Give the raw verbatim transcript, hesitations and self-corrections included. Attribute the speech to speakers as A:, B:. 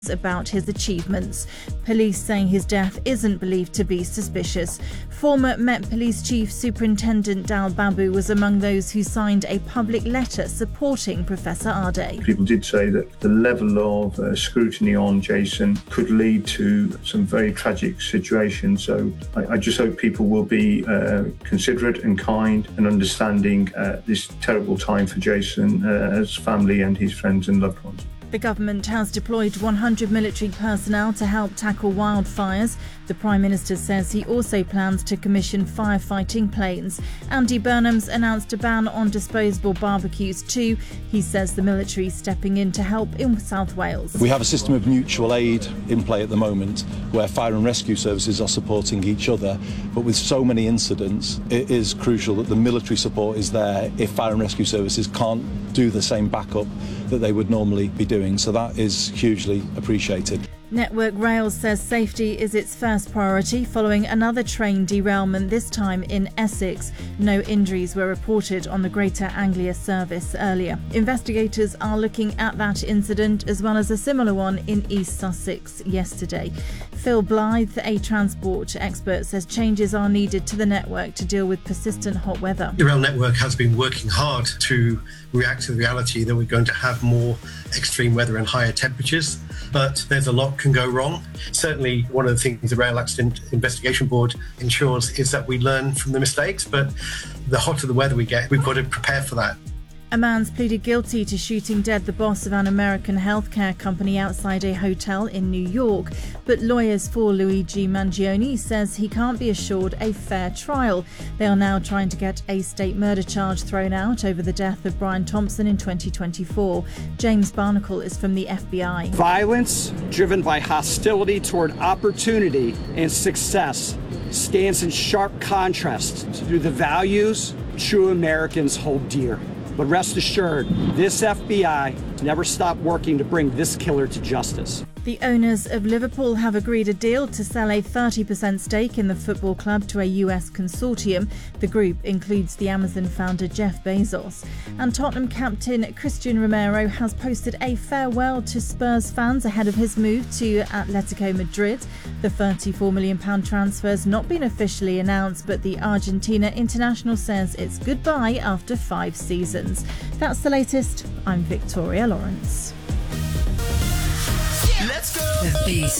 A: about his achievements. Police saying his death isn't believed to be suspicious. Former Met Police Chief Superintendent Dal Babu was among those who signed a public letter supporting Professor Ade.
B: People did say that the level of uh, scrutiny on Jason could lead to some very tragic situations. So I, I just hope people will be uh, considerate and kind and understanding uh, this terrible time for Jason, uh, his family and his friends and loved ones.
A: The government has deployed one hundred military personnel to help tackle wildfires. The Prime Minister says he also plans to commission firefighting planes. Andy Burnham's announced a ban on disposable barbecues too. He says the military is stepping in to help in South Wales.
C: We have a system of mutual aid in play at the moment where fire and rescue services are supporting each other. But with so many incidents, it is crucial that the military support is there if fire and rescue services can't do the same backup that they would normally be doing. So that is hugely appreciated.
A: Network Rail says safety is its first priority following another train derailment, this time in Essex. No injuries were reported on the Greater Anglia service earlier. Investigators are looking at that incident as well as a similar one in East Sussex yesterday. Phil Blythe, a transport expert, says changes are needed to the network to deal with persistent hot weather.
D: The rail network has been working hard to react to the reality that we're going to have more extreme weather and higher temperatures, but there's a lot can go wrong. Certainly one of the things the Rail Accident Investigation Board ensures is that we learn from the mistakes, but the hotter the weather we get, we've got to prepare for that.
A: A man's pleaded guilty to shooting dead the boss of an American healthcare company outside a hotel in New York. But lawyers for Luigi Mangione says he can't be assured a fair trial. They are now trying to get a state murder charge thrown out over the death of Brian Thompson in twenty twenty-four. James Barnacle is from the F B I.
E: Violence driven by hostility toward opportunity and success stands in sharp contrast to the values true Americans hold dear. But rest assured, this F B I never stopped working to bring this killer to justice.
A: The owners of Liverpool have agreed a deal to sell a thirty percent stake in the football club to a U S consortium. The group includes the Amazon founder Jeff Bezos. And Tottenham captain Christian Romero has posted a farewell to Spurs fans ahead of his move to Atletico Madrid. The thirty-four million pounds transfer has not been officially announced, but the Argentina international says it's goodbye after five seasons. That's the latest. I'm Victoria Lawrence.
F: Let's go. The Beat.